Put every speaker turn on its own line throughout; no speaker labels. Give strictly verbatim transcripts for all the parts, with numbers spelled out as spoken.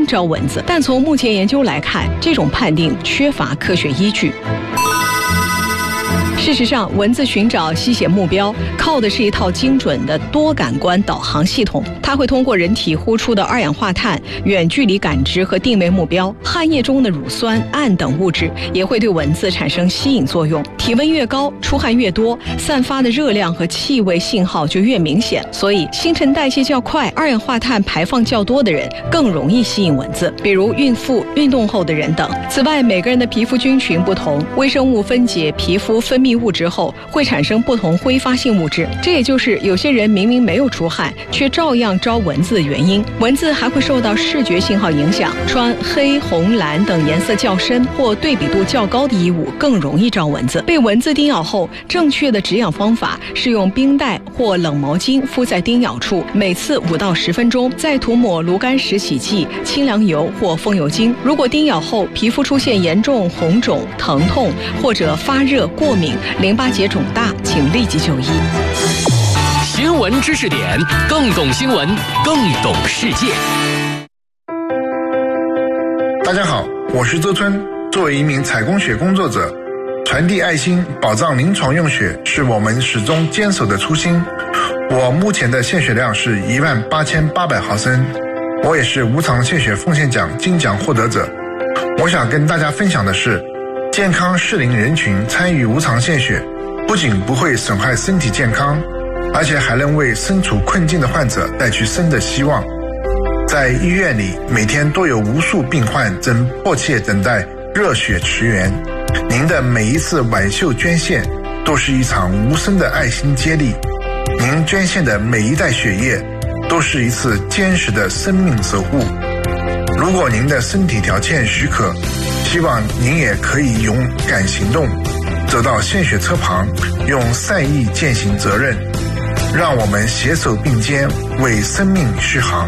能招蚊子，但从目前研究来看，这种判定缺乏科学依据。事实上，蚊子寻找吸血目标靠的是一套精准的多感官导航系统，它会通过人体呼出的二氧化碳远距离感知和定位目标。汗液中的乳酸、氨等物质也会对蚊子产生吸引作用。体温越高，出汗越多，散发的热量和气味信号就越明显，所以新陈代谢较快、二氧化碳排放较多的人更容易吸引蚊子，比如孕妇、运动后的人等。此外，每个人的皮肤菌群不同，微生物分解皮肤分泌物质后会产生不同挥发性物质，这也就是有些人明明没有出汗却照样招蚊子的原因。蚊子还会受到视觉信号影响，穿黑、红、蓝等颜色较深或对比度较高的衣物更容易招蚊子。被蚊子叮咬后，正确的止痒方法是用冰袋或冷毛巾敷在叮咬处，每次五到十分钟，再涂抹炉甘石洗剂、清凉油或风油精。如果叮咬后皮肤出现严重红肿、疼痛或者发热、过敏、淋巴结肿大，请立即就医。
新闻知识点，更懂新闻，更懂世界。
大家好，我是周春。作为一名采供血工作者，传递爱心、保障临床用血是我们始终坚守的初心。我目前的献血量是一万八千八百毫升，我也是无偿献血奉献奖金奖获得者。我想跟大家分享的是，健康适龄人群参与无偿献血，不仅不会损害身体健康，而且还能为身处困境的患者带去生的希望。在医院里，每天都有无数病患正迫切等待热血驰援。您的每一次挽袖捐献，都是一场无声的爱心接力。您捐献的每一袋血液，都是一次坚实的生命守护。如果您的身体条件许可，希望您也可以勇敢行动，走到献血车旁，用善意践行责任，让我们携手并肩，为生命续航。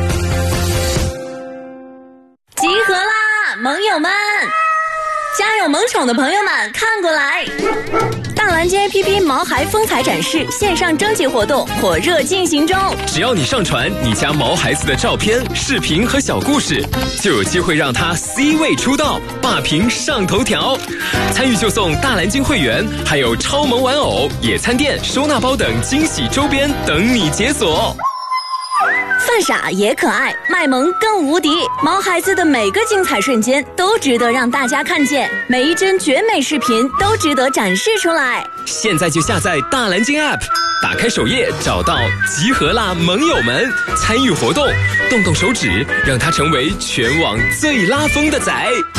集合啦，盟友们！家有萌宠的朋友们看过来，大蓝鲸 A P P 毛孩风采展示线上征集活动火热进行中，
只要你上传你家毛孩子的照片、视频和小故事，就有机会让他 C 位出道，霸屏上头条。参与就送大蓝鲸会员，还有超萌玩偶、野餐垫、收纳包等惊喜周边等你解锁。
犯傻也可爱，卖萌更无敌。毛孩子的每个精彩瞬间都值得让大家看见，每一帧绝美视频都值得展示出来。
现在就下载大蓝鲸 App， 打开首页找到集合啦盟友们，参与活动，动动手指，让它成为全网最拉风的仔。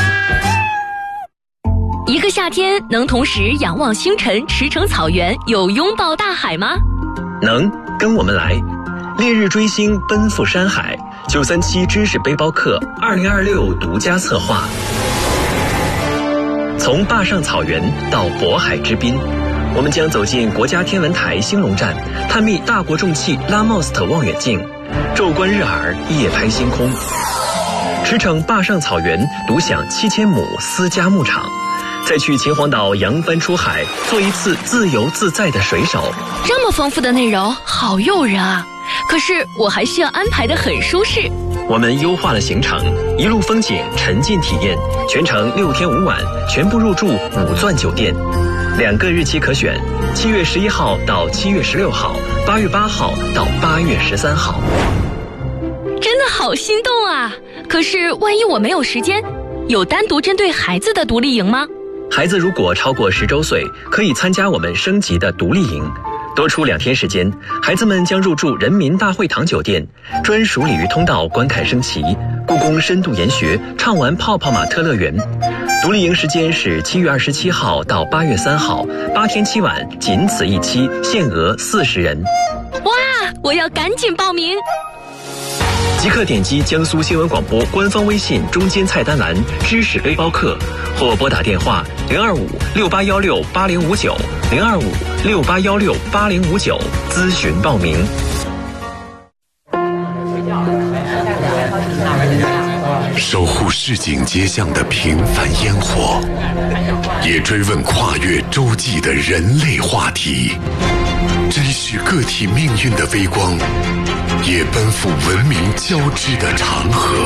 一个夏天能同时仰望星辰、驰骋草原，又拥抱大海吗？
能，跟我们来。烈日追星，奔赴山海。九三七知识背包客二零二六独家策划，从坝上草原到渤海之滨，我们将走进国家天文台兴隆站，探秘大国重器拉莫斯特望远镜，昼观日洱，夜拍星空。驰骋坝上草原，独享七千亩私家牧场，再去秦皇岛扬帆出海，做一次自由自在的水手。
这么丰富的内容，好诱人啊！可是我还需要安排得很舒适。
我们优化了行程，一路风景，沉浸体验，全程六天五晚，全部入住五钻酒店，两个日期可选：七月十一号到七月十六号，八月八号到八月十三号。
真的好心动啊！可是万一我没有时间，有单独针对孩子的独立营吗？
孩子如果超过十周岁，可以参加我们升级的独立营。多出两天时间，孩子们将入住人民大会堂酒店，专属鲤鱼通道观看升旗，故宫深度研学，畅玩泡泡玛特乐园。独立营时间是七月二十七号到八月三号，八天七晚，仅此一期，限额四十人。
哇，我要赶紧报名！
即刻点击江苏新闻广播官方微信中间菜单栏知识背包客，或拨打电话零二五六八幺六八零五九零二五六八幺六八零五九咨询报名。
守护市井街巷的平凡烟火，也追问跨越洲际的人类话题，珍视个体命运的微光，也奔赴文明交织的长河。